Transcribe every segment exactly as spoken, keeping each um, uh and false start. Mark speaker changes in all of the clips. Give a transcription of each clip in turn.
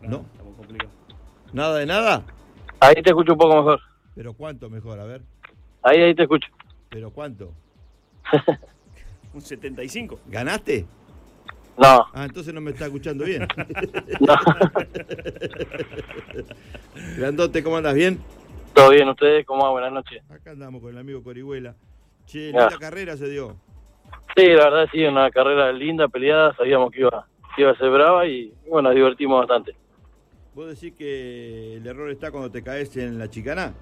Speaker 1: No. Estamos complicados. ¿Nada de nada?
Speaker 2: Ahí te escucho un poco mejor.
Speaker 1: ¿Pero cuánto mejor? A ver.
Speaker 2: Ahí, ahí te escucho.
Speaker 1: ¿Pero cuánto?
Speaker 3: Un setenta y cinco.
Speaker 1: ¿Ganaste?
Speaker 2: No.
Speaker 1: Ah, entonces no me está escuchando bien.
Speaker 2: No.
Speaker 1: Grandote, ¿cómo andas? ¿Bien?
Speaker 2: Todo bien, ¿ustedes cómo van? Buenas noches.
Speaker 1: Acá andamos con el amigo Corihuela. Che,
Speaker 2: Ya.
Speaker 1: linda carrera se dio.
Speaker 2: Sí, la verdad sí, una carrera linda, peleada, sabíamos que iba, que iba a ser brava y bueno, nos divertimos bastante.
Speaker 1: ¿Vos decís que el error está cuando te caes en la chicana?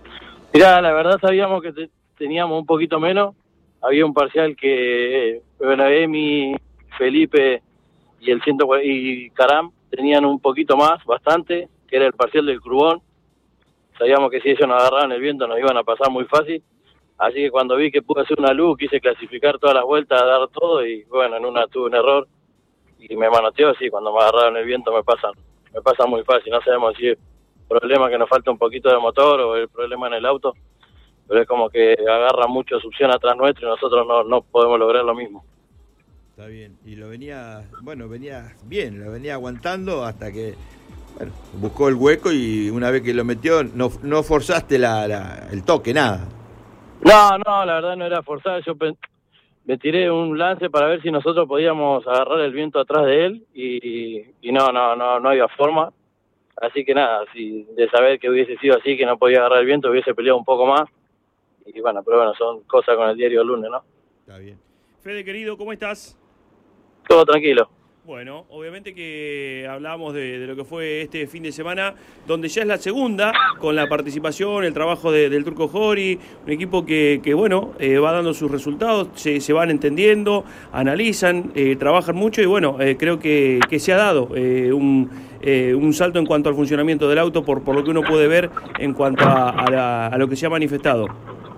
Speaker 2: Mirá, la verdad sabíamos que te- teníamos un poquito menos. Había un parcial que, bueno, Emi, Felipe y el ciento cuarenta y Caram tenían un poquito más, bastante, que era el parcial del Crubón. Sabíamos que si ellos nos agarraban el viento nos iban a pasar muy fácil. Así que cuando vi que pude hacer una luz, quise clasificar todas las vueltas, dar todo y bueno, en una tuve un error y me manoteó. Sí, cuando me agarraron el viento me pasan, me pasa muy fácil. No sabemos si es problema que nos falta un poquito de motor o el problema en el auto, pero es como que agarra mucho succión atrás nuestro y nosotros no, no podemos lograr lo mismo.
Speaker 1: Está bien. Y lo venía, bueno, venía bien, lo venía aguantando hasta que, bueno, buscó el hueco y una vez que lo metió, no, no forzaste la, la, el toque, nada.
Speaker 2: No, no, la verdad no era forzado. Yo pen- me tiré un lance para ver si nosotros podíamos agarrar el viento atrás de él y, y no, no, no, no había forma. Así que nada, si de saber que hubiese sido así, que no podía agarrar el viento, hubiese peleado un poco más. Y bueno, pero bueno, son cosas con el diario del lunes, ¿no?
Speaker 1: Está bien.
Speaker 3: Fede, querido, ¿cómo estás?
Speaker 2: Todo tranquilo.
Speaker 3: Bueno, obviamente que hablamos de, de lo que fue este fin de semana, donde ya es la segunda, con la participación, el trabajo de, del Turco Jori, un equipo que, que bueno, eh, va dando sus resultados, se, se van entendiendo, analizan, eh, trabajan mucho y bueno, eh, creo que, que se ha dado eh, un, eh, un salto en cuanto al funcionamiento del auto, por, por lo que uno puede ver en cuanto a, a, la, a lo que se ha manifestado.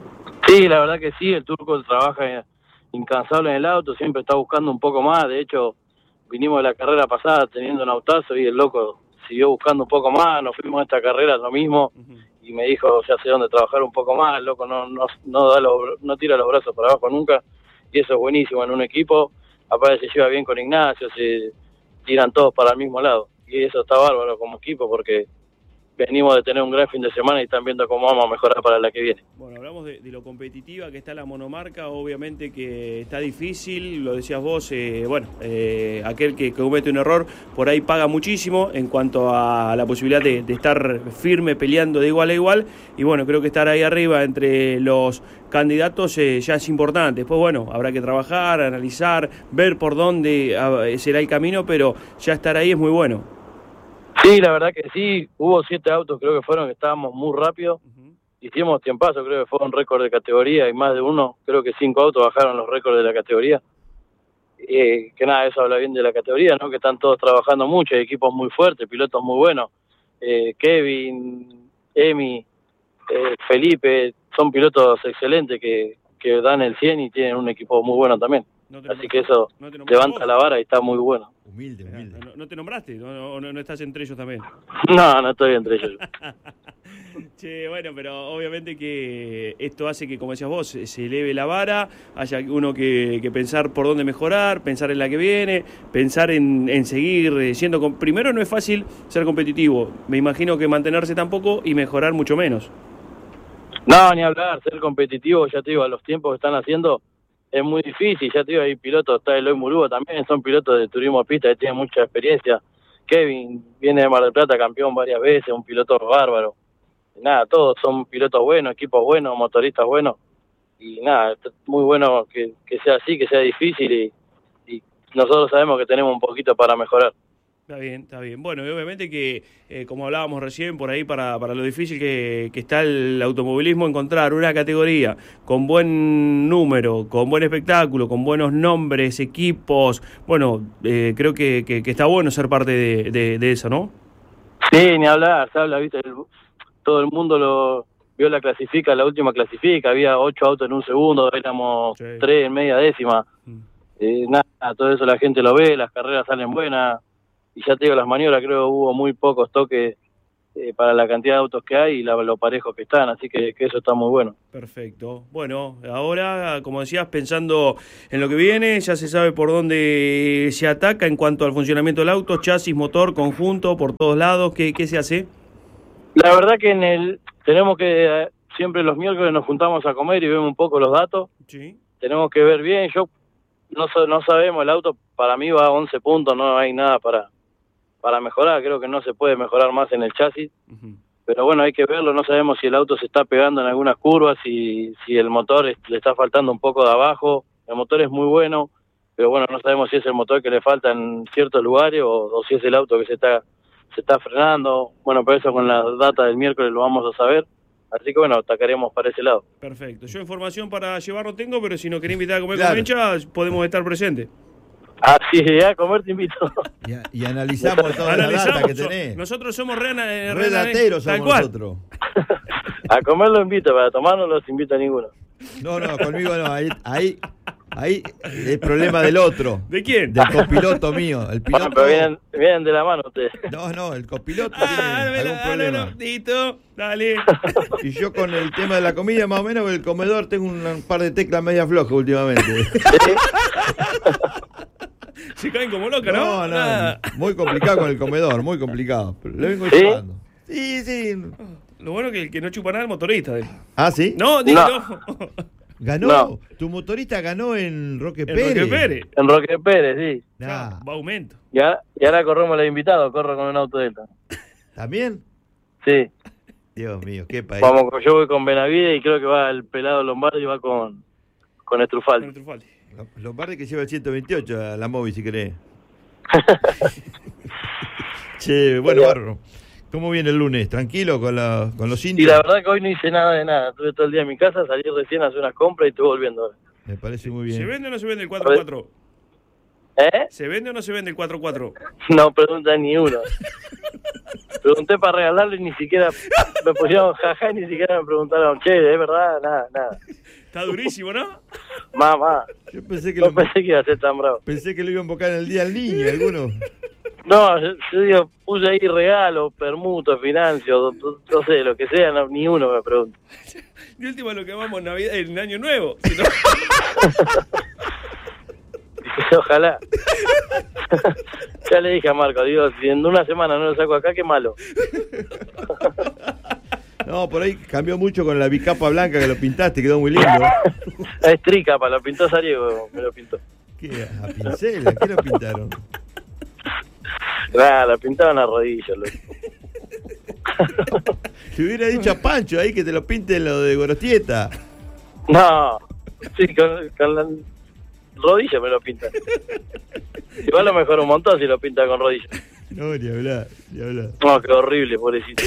Speaker 2: Sí, la verdad que sí, el Turco trabaja incansable en el auto, siempre está buscando un poco más. De hecho, vinimos de la carrera pasada teniendo un autazo y el loco siguió buscando un poco más. Nos fuimos a esta carrera lo mismo y me dijo, ya sé dónde trabajar un poco más. El loco no no no, da los, no tira los brazos para abajo nunca y eso es buenísimo en un equipo. Aparte se lleva bien con Ignacio, se tiran todos para el mismo lado y eso está bárbaro como equipo porque venimos de tener un gran fin de semana y están viendo cómo vamos a mejorar para la que viene.
Speaker 3: Bueno, hablamos de, de lo competitiva que está la monomarca, obviamente que está difícil, lo decías vos, eh, bueno, eh, aquel que, que comete un error por ahí paga muchísimo en cuanto a la posibilidad de, de estar firme, peleando de igual a igual, y bueno, creo que estar ahí arriba entre los candidatos eh, ya es importante. Después, bueno, habrá que trabajar, analizar, ver por dónde ah, será el camino, pero ya estar ahí es muy bueno.
Speaker 2: Sí, la verdad que sí, hubo siete autos, creo que fueron, que estábamos muy rápido, uh-huh. Hicimos tiempazo, creo que fue un récord de categoría y más de uno, creo que cinco autos bajaron los récords de la categoría. Eh, que nada, eso habla bien de la categoría, ¿no? Que están todos trabajando mucho, hay equipos muy fuertes, pilotos muy buenos. Eh, Kevin, Emi, eh, Felipe, son pilotos excelentes que, que dan el cien y tienen un equipo muy bueno también. No Así que eso no levanta vos. La vara y está muy bueno.
Speaker 1: Humilde, humilde.
Speaker 3: ¿No, no te nombraste? ¿No, no, ¿No estás entre ellos también?
Speaker 2: No, no estoy entre ellos.
Speaker 3: Che, bueno, pero obviamente que esto hace que, como decías vos, se eleve la vara, haya uno que, que pensar por dónde mejorar, pensar en la que viene, pensar en, en seguir siendo... Con... Primero no es fácil ser competitivo, me imagino que mantenerse tampoco y mejorar mucho menos.
Speaker 2: No, ni hablar, ser competitivo, ya te digo, a los tiempos que están haciendo... Es muy difícil, ya te digo, hay pilotos, está Eloy Murúa también, son pilotos de turismo pista que tienen mucha experiencia. Kevin viene de Mar del Plata, campeón varias veces, un piloto bárbaro. Nada, todos son pilotos buenos, equipos buenos, motoristas buenos. Y nada, es muy bueno que, que sea así, que sea difícil y, y nosotros sabemos que tenemos un poquito para mejorar.
Speaker 3: Está bien, está bien. Bueno, y obviamente que, eh, como hablábamos recién, por ahí para, para lo difícil que, que está el automovilismo, encontrar una categoría con buen número, con buen espectáculo, con buenos nombres, equipos, bueno, eh, creo que, que, que está bueno ser parte de, de, de eso, ¿no?
Speaker 2: Sí, ni hablar, se habla, viste, el, todo el mundo lo vio la clasifica, la última clasifica, había ocho autos en un segundo, éramos sí. tres en media décima. Mm. Eh, nada, todo eso la gente lo ve, las carreras salen buenas. Y ya te digo, las maniobras creo que hubo muy pocos toques eh, para la cantidad de autos que hay y la, lo parejos que están, así que, que eso está muy bueno.
Speaker 3: Perfecto. Bueno, ahora, como decías, pensando en lo que viene, ya se sabe por dónde se ataca en cuanto al funcionamiento del auto, chasis, motor, conjunto, por todos lados. ¿Qué, qué se hace?
Speaker 2: La verdad que en el tenemos que, eh, siempre los miércoles nos juntamos a comer y vemos un poco los datos.
Speaker 3: Sí.
Speaker 2: Tenemos que ver bien, yo no, no sabemos, el auto para mí va a once puntos, no hay nada para, para mejorar, creo que no se puede mejorar más en el chasis. Uh-huh. Pero bueno, hay que verlo, no sabemos si el auto se está pegando en algunas curvas, si, si el motor es, le está faltando un poco de abajo. El motor es muy bueno, pero bueno, no sabemos si es el motor que le falta en ciertos lugares o, o si es el auto que se está se está frenando. Bueno, por eso con la data del miércoles lo vamos a saber. Así que bueno, atacaremos para ese lado.
Speaker 3: Perfecto. Yo información para llevar no tengo, pero si nos querés invitar a comer claro. con hincha, podemos estar presentes.
Speaker 2: Ah, sí, a comer te invito.
Speaker 1: Y, y analizamos toda
Speaker 3: analizamos,
Speaker 1: la data que tenés.
Speaker 3: Nosotros somos re, re,
Speaker 1: re dateros, somos
Speaker 3: cual.
Speaker 1: nosotros.
Speaker 2: A comer lo invito, para tomar no los invito a ninguno.
Speaker 1: No, no, conmigo no, ahí, ahí, ahí el problema del otro.
Speaker 3: ¿De quién?
Speaker 1: Del copiloto mío. El piloto...
Speaker 2: Bueno, pero vienen, vienen de la mano ustedes.
Speaker 1: No, no, el copiloto
Speaker 3: ah,
Speaker 1: tiene algún problema.
Speaker 3: No, Tito, dale.
Speaker 1: Y yo con el tema de la comida, más o menos, el comedor tengo un, un par de teclas media flojas últimamente.
Speaker 2: ¿Sí?
Speaker 3: Se caen como locas, ¿no?
Speaker 1: No, no, Nada. Muy complicado con el comedor, muy complicado. Pero le vengo
Speaker 2: ¿Sí?
Speaker 1: chupando. Sí, sí.
Speaker 3: Lo bueno es que el que no chupa nada es el motorista. ¿Eh?
Speaker 1: ¿Ah, sí?
Speaker 3: No, digo,
Speaker 2: no.
Speaker 3: no.
Speaker 1: Ganó,
Speaker 2: no.
Speaker 1: Tu motorista ganó en Roque
Speaker 3: en
Speaker 1: Pérez.
Speaker 3: Roque Pérez.
Speaker 2: En Roque Pérez, sí.
Speaker 1: Nah.
Speaker 3: Va aumento.
Speaker 2: Y ahora, y ahora corremos el invitado, corro con un auto de esta.
Speaker 1: ¿También?
Speaker 2: Sí.
Speaker 1: Dios mío, qué país.
Speaker 2: Vamos, yo voy con Benavides y creo que va el pelado Lombardi y va con, con Estrufaldi.
Speaker 3: Con Estrufaldi.
Speaker 1: Lombardi que lleva el ciento veintiocho a la móvil, si querés. Che, bueno, Barro. ¿Cómo viene el lunes? ¿Tranquilo con, la, con los indios?
Speaker 2: Y la verdad que hoy no hice nada de nada. Estuve todo el día en mi casa, salí recién a hacer unas compras y estoy volviendo ahora.
Speaker 1: Me parece muy bien.
Speaker 3: ¿Se vende o no se vende el cuatro cuatro?
Speaker 2: ¿Eh?
Speaker 3: ¿Se vende o no se vende el cuatro cuatro?
Speaker 2: No pregunta ni uno. Pregunté para regalarlo y ni siquiera me pusieron jaja y ni siquiera me preguntaron, che, ¿es verdad? Nada, nada.
Speaker 3: Está durísimo, ¿no?
Speaker 2: Mamá.
Speaker 1: Yo pensé que,
Speaker 2: no
Speaker 1: lo,
Speaker 2: pensé que iba a ser tan bravo.
Speaker 1: Pensé que lo iba a invocar en el día del niño, alguno.
Speaker 2: No, yo, yo digo, puse ahí regalo, permuto, financio, no, no sé, lo que sea, no, ni uno me pregunta.
Speaker 3: De última lo que vamos en Navidad, en Año Nuevo. Si no...
Speaker 2: Ojalá. Ya le dije a Marco, digo, si en una semana no lo saco acá, qué malo.
Speaker 1: No, por ahí cambió mucho con la bicapa blanca que lo pintaste, quedó muy lindo.
Speaker 2: Es tricapa, lo pintó Sariego, me lo pintó.
Speaker 1: ¿Qué? ¿A pincel? ¿A qué lo pintaron?
Speaker 2: Nada, la pintaron a rodillas, loco.
Speaker 1: Te hubiera dicho a Pancho ahí que te lo pinte lo de Gorostieta.
Speaker 2: No, sí, con, con la rodilla me lo pintan. Igual lo mejor un montón si lo pinta con rodillas.
Speaker 1: No, ni hablar, ni hablar.
Speaker 2: No, qué horrible, pobrecito.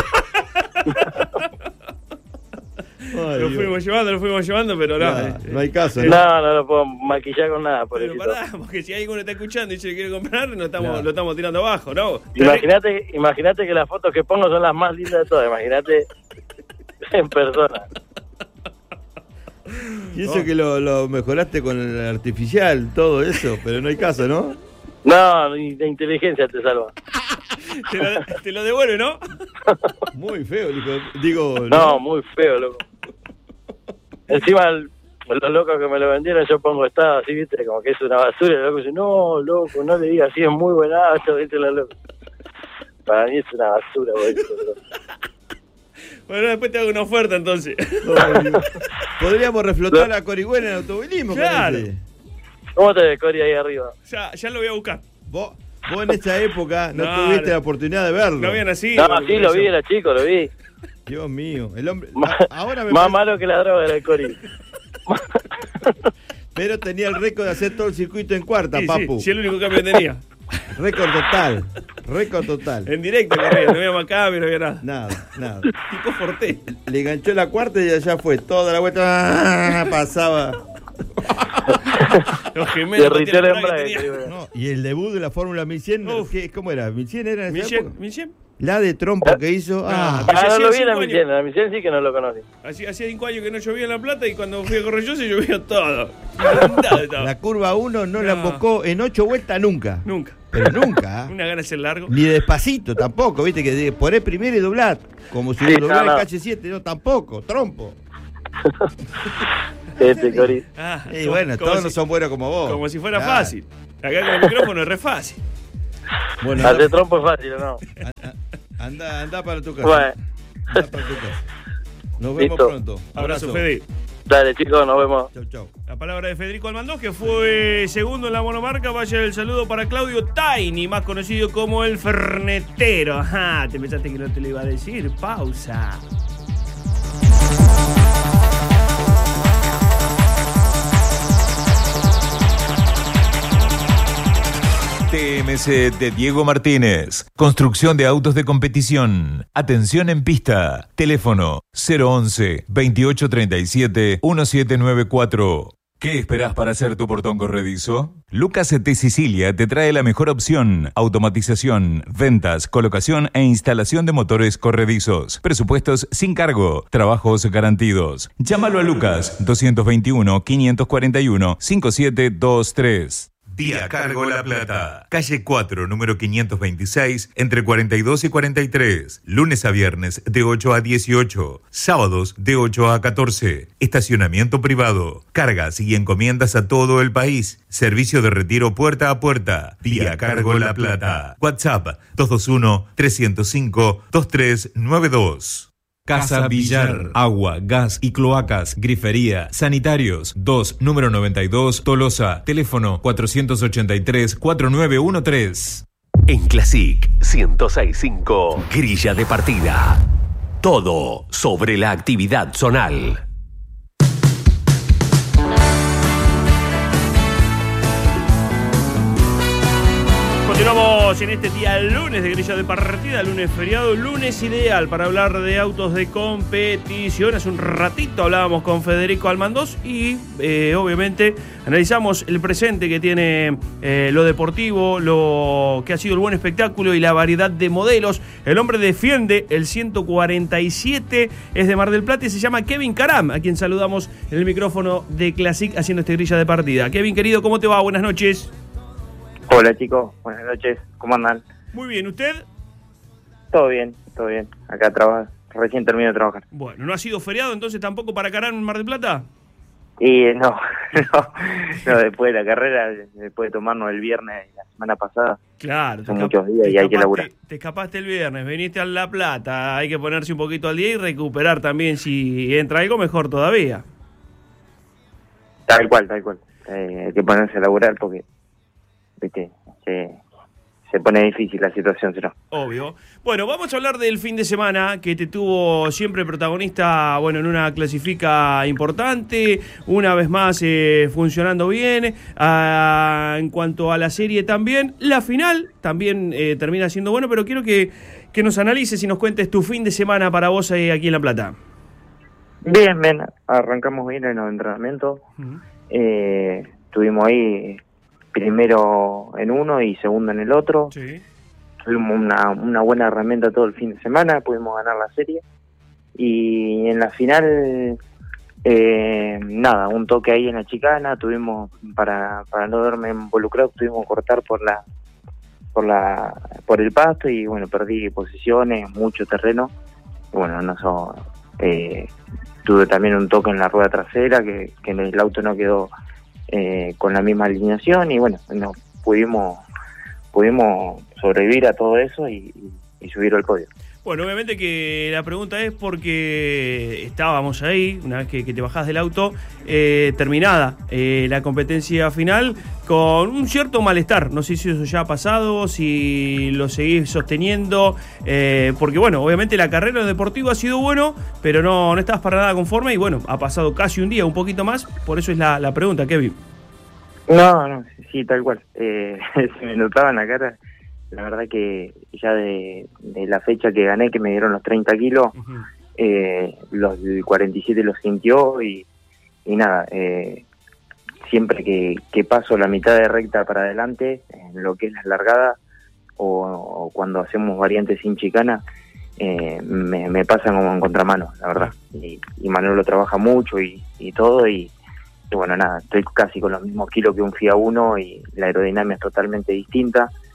Speaker 3: Ay, lo fuimos Dios. llevando, lo fuimos llevando, pero no.
Speaker 1: No, no hay caso,
Speaker 2: ¿no? No, no lo puedo maquillar con nada, pobrecito.
Speaker 3: Pero pará, porque si alguien está escuchando y se lo quiere comprar, no estamos, no. lo estamos tirando abajo, ¿no?
Speaker 2: Imagínate, imagínate que las fotos que pongo son las más lindas de todas, imagínate en persona.
Speaker 1: Y eso oh. que lo, lo mejoraste con el artificial, todo eso, pero no hay caso, ¿no?
Speaker 2: No, ni de inteligencia te salva.
Speaker 3: te, lo, te lo devuelve, ¿no?
Speaker 1: Muy feo, digo.
Speaker 2: No, no, muy feo, loco. Encima, el, los locos que me lo vendieron, yo pongo estado así, viste, como que es una basura. El loco dice, no, loco, no le digas así, es muy buenazo, viste, la loco. Para mí es una basura, güey.
Speaker 3: Bueno, después te hago una oferta, entonces.
Speaker 1: Podríamos reflotar no. a Corihuela en automovilismo,
Speaker 3: claro.
Speaker 2: ¿Cómo te ves, Cori, ahí arriba?
Speaker 3: Ya, ya lo voy a buscar.
Speaker 1: Vos, vos en esa época no, no tuviste no. la oportunidad de verlo.
Speaker 3: No habían nacido.
Speaker 2: No, sí, lo vi, era chico, lo vi.
Speaker 1: Dios mío, el hombre...
Speaker 2: Más,
Speaker 1: ahora me
Speaker 2: más
Speaker 1: parece...
Speaker 2: malo que la droga era el Cori.
Speaker 1: Pero tenía el récord de hacer todo el circuito en cuarta,
Speaker 3: sí,
Speaker 1: papu.
Speaker 3: Sí, sí, el único cambio que tenía.
Speaker 1: Récord total, récord total.
Speaker 3: En directo corría, no había más cambio, no había nada.
Speaker 1: Nada, nada.
Speaker 3: Tipo Forte.
Speaker 1: Le enganchó la cuarta y allá fue toda la vuelta, pasaba.
Speaker 3: Los gemelos.
Speaker 1: No, y el debut de la Fórmula mil cien, ¿qué, ¿cómo era? ¿mil cien era en esa
Speaker 3: ¿mil cien?
Speaker 1: época?
Speaker 3: ¿mil cien?
Speaker 1: La de trompo que hizo. Ah,
Speaker 2: ah no lo vi en la mil cien, en la mil cien sí que no lo conocí.
Speaker 3: Hacía cinco años que no llovía en La Plata y cuando fui a correr yo se llovió todo.
Speaker 1: La curva uno no, no la embocó en ocho vueltas nunca.
Speaker 3: Nunca.
Speaker 1: Pero nunca.
Speaker 3: Una gana de ser largo.
Speaker 1: Ni despacito tampoco, viste, que ponés primero y doblás. Como si
Speaker 2: Sí,
Speaker 1: doblás
Speaker 2: no, no.
Speaker 1: el calle siete, no, tampoco, trompo.
Speaker 2: Este, Cori.
Speaker 3: Ah,
Speaker 1: Y
Speaker 3: como-
Speaker 1: bueno,
Speaker 3: como
Speaker 1: todos
Speaker 3: si-
Speaker 1: no son buenos como vos.
Speaker 3: Como si fuera
Speaker 1: Claro.
Speaker 3: fácil. Acá con el micrófono es re fácil.
Speaker 1: Bueno,
Speaker 2: Hacer
Speaker 1: anda,
Speaker 2: trompo es fácil, ¿o no?
Speaker 1: anda, anda para tu casa.
Speaker 2: Bueno,
Speaker 1: Anda para tu casa. Nos vemos
Speaker 2: Listo.
Speaker 1: pronto.
Speaker 3: Abrazo, Fede.
Speaker 2: dale, chicos, nos vemos.
Speaker 1: Chau, chau.
Speaker 3: La palabra de Federico Almandós, que fue segundo en la monomarca. Vaya el saludo para Claudio Tiny, más conocido como el Fernetero. Ajá, te pensaste que no te lo iba a decir. Pausa.
Speaker 4: T M C de Diego Martínez. Construcción de autos de competición. Atención en pista. Teléfono cero once, veintiocho treinta y siete, diecisiete noventa y cuatro. ¿Qué esperás para hacer tu portón corredizo? Lucas de Sicilia te trae la mejor opción: automatización, ventas, colocación e instalación de motores corredizos. Presupuestos sin cargo, trabajos garantidos. Llámalo a Lucas doscientos veintiuno, quinientos cuarenta y uno, cincuenta y siete veintitrés. Vía Cargo La Plata. Calle cuatro, número quinientos veintiséis, entre cuarenta y dos y cuarenta y tres. Lunes a viernes de ocho a dieciocho. Sábados de ocho a catorce. Estacionamiento privado. Cargas y encomiendas a todo el país. Servicio de retiro puerta a puerta. Vía Cargo La Plata. WhatsApp dos dos uno, tres cero cinco, dos tres nueve dos. Casa Villar, agua, gas y cloacas, grifería, sanitarios, dos, número noventa y dos, Tolosa, teléfono cuatrocientos ochenta y tres, cuarenta y nueve trece.
Speaker 5: En Classic ciento seis punto cinco, grilla de partida. Todo sobre la actividad zonal.
Speaker 3: Continuamos en este día lunes de grilla de partida, lunes feriado, lunes ideal para hablar de autos de competición. Hace un ratito hablábamos con Federico Almandós y eh, obviamente analizamos el presente que tiene eh, lo deportivo, lo que ha sido el buen espectáculo y la variedad de modelos. El hombre defiende el ciento cuarenta y siete, es de Mar del Plata y se llama Kevin Caram, a quien saludamos en el micrófono de Classic haciendo esta grilla de partida. Kevin, querido, ¿cómo te va? Buenas noches.
Speaker 6: Hola chicos, buenas noches, ¿cómo andan?
Speaker 3: Muy bien, ¿usted?
Speaker 6: Todo bien, todo bien, acá trabajo, recién termino de trabajar.
Speaker 3: Bueno, ¿no ha sido feriado entonces tampoco para Caram en Mar del Plata?
Speaker 6: Y eh, no, no, no, después de la carrera, después de tomarnos el viernes la semana pasada,
Speaker 3: Claro.
Speaker 6: son
Speaker 3: te
Speaker 6: muchos días
Speaker 3: te
Speaker 6: y hay que
Speaker 3: escapaste-
Speaker 6: laburar.
Speaker 3: Te escapaste el viernes, viniste a La Plata, hay que ponerse un poquito al día y recuperar también, si entra algo mejor todavía.
Speaker 6: Tal cual, tal cual, eh, hay que ponerse a laburar porque, viste, se, se pone difícil la situación, si no.
Speaker 3: Obvio. Bueno, vamos a hablar del fin de semana que te tuvo siempre protagonista, bueno, en una clasifica importante, una vez más eh, funcionando bien. Ah, en cuanto a la serie también, la final también eh, termina siendo bueno, pero quiero que, que nos analices y nos cuentes tu fin de semana para vos eh, aquí en La Plata.
Speaker 6: Bien, bien, arrancamos bien en los entrenamientos,
Speaker 3: Uh-huh.
Speaker 6: eh, estuvimos ahí primero en uno y segundo en el otro.
Speaker 3: Sí.
Speaker 6: Tuvimos una, una buena herramienta todo el fin de semana, pudimos ganar la serie y en la final eh, nada, un toque ahí en la chicana, tuvimos para para no verme involucrado, tuvimos que cortar por la por la por el pasto y bueno, perdí posiciones, mucho terreno y bueno, no so, eh, tuve también un toque en la rueda trasera que, que el auto no quedó eh, con la misma alineación y bueno, no pudimos pudimos sobrevivir a todo eso y, y, y subir al podio.
Speaker 3: Bueno, obviamente que la pregunta es porque estábamos ahí, una vez que, que te bajás del auto, eh, terminada eh, la competencia final, con un cierto malestar. No sé si eso ya ha pasado, si lo seguís sosteniendo, eh, porque bueno, obviamente la carrera deportiva ha sido bueno, pero no, no estabas para nada conforme y bueno, ha pasado casi un día, un poquito más, por eso es la, la pregunta, Kevin.
Speaker 6: No, no, sí, tal cual. Eh, se me notaba en la cara. La verdad que ya de, de la fecha que gané, que me dieron los treinta kilos,
Speaker 3: Uh-huh.
Speaker 6: eh, los el cuarenta y siete los sintió y, y nada, eh, siempre que, que paso la mitad de recta para adelante, en lo que es la largada, o, o cuando hacemos variantes sin chicana, eh, me, me pasan como en contramano, la verdad. Y, y Manolo trabaja mucho y, y todo, y, y bueno, nada, estoy casi con los mismos kilos que un F I A uno y la aerodinámica es totalmente distinta.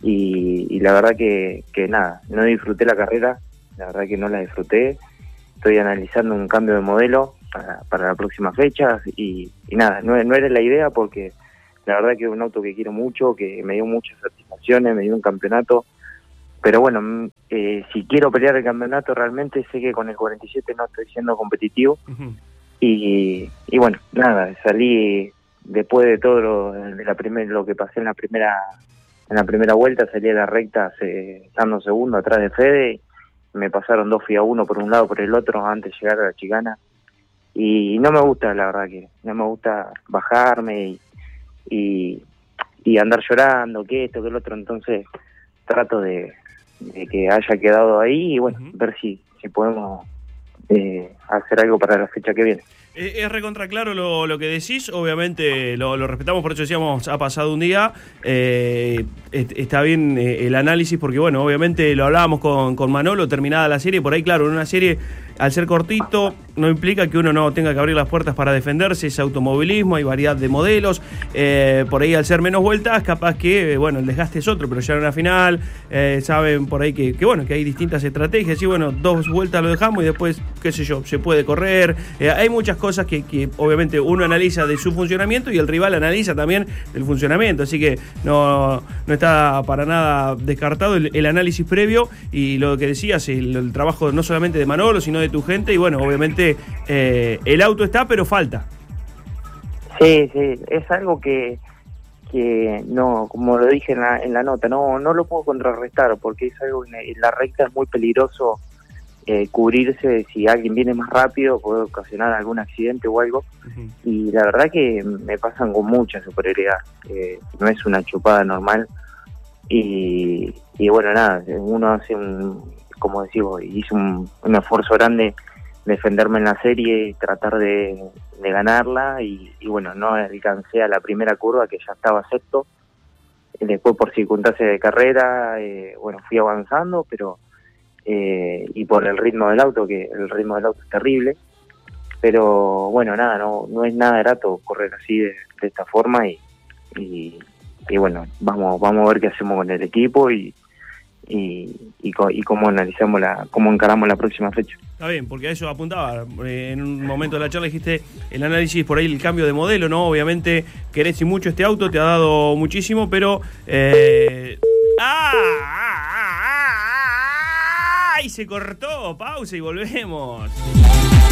Speaker 6: y, y la verdad que, que nada, no disfruté la carrera, la verdad que no la disfruté. Estoy analizando un cambio de modelo para, para la próxima fecha y, y nada, no, no era la idea porque la verdad que es un auto que quiero mucho, que me dio muchas satisfacciones, me dio un campeonato, pero bueno, eh, si quiero pelear el campeonato realmente sé que con el cuarenta y siete no estoy siendo competitivo. Uh-huh. y, y bueno, nada, salí después de todo lo, de la primer, lo que pasé en la primera en la primera vuelta, salí a la recta hace, estando segundo atrás de Fede. Me pasaron dos F I A uno por un lado por el otro antes de llegar a la chicana y no me gusta, la verdad que no me gusta bajarme y, y, y andar llorando, que esto, que el otro, entonces trato de, de que haya quedado ahí y bueno, uh-huh. ver si, si podemos eh, hacer algo para la fecha que viene.
Speaker 3: Es recontra claro lo, lo que decís, obviamente lo, lo respetamos, por eso decíamos, ha pasado un día, eh, está bien eh, el análisis, porque bueno, obviamente lo hablábamos con, con Manolo, terminada la serie, por ahí claro, en una serie, al ser cortito, no implica que uno no tenga que abrir las puertas para defenderse, es automovilismo, hay variedad de modelos, eh, por ahí al ser menos vueltas, capaz que, bueno, el desgaste es otro, pero ya en una final, eh, saben por ahí que, que, bueno, que hay distintas estrategias, y bueno, dos vueltas lo dejamos y después, qué sé yo, se puede correr, eh, hay muchas cosas que, que obviamente uno analiza de su funcionamiento y el rival analiza también del funcionamiento, así que no, no está para nada descartado el, el análisis previo y lo que decías, el, el trabajo no solamente de Manolo, sino de tu gente, y bueno, obviamente eh, el auto está, pero falta.
Speaker 6: Sí, sí, es algo que, que no, como lo dije en la, en la nota, no, no lo puedo contrarrestar, porque es algo en, en la recta es muy peligroso eh, cubrirse, si alguien viene más rápido puede ocasionar algún accidente o algo, uh-huh. y la verdad que me pasan con mucha superioridad, eh, no es una chupada normal, y, y bueno, nada, uno hace un, como decimos, hice un, un esfuerzo grande defenderme en la serie y tratar de, de ganarla y, y bueno, no alcancé a la primera curva que ya estaba sexto, después por circunstancias de carrera, eh, bueno, fui avanzando, pero eh, y por el ritmo del auto, que el ritmo del auto es terrible, pero bueno, nada, no no es nada grato correr así de, de esta forma y, y, y bueno, vamos vamos a ver qué hacemos con el equipo y Y, y, y cómo analizamos la, cómo encaramos la próxima fecha.
Speaker 3: Está bien, porque a eso apuntaba. En un momento de la charla dijiste el análisis por ahí, el cambio de modelo, ¿no? Obviamente querés y mucho este auto, te ha dado muchísimo, pero eh... ¡ah! ¡Ah! ¡Ah! ¡Ah! ¡Y se cortó! Pausa y volvemos.